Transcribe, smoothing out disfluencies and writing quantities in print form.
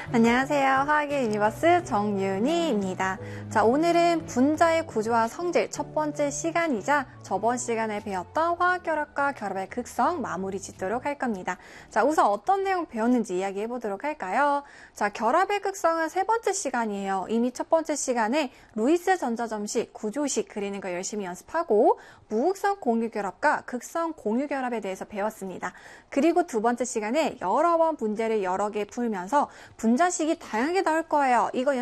안녕하세요. 화학의 유니버스 정윤희입니다. 자, 오늘은 분자의 구조와 성질 첫 번째 시간이자 저번 시간에 배웠던 화학결합과 결합의 극성 마무리 짓도록 할 겁니다. 자, 우선 어떤 내용 배웠는지 이야기해 보도록 할까요? 자, 결합의 극성은 세 번째 시간이에요. 이미 첫 번째 시간에 루이스 전자점식, 구조식 그리는 거 열심히 연습하고 무극성 공유결합과 극성 공유결합에 대해서 배웠습니다. 그리고 두 번째 시간에 여러 번 문제를 여러 개 풀면서 분자식이 다양하게 나올 거예요. 이거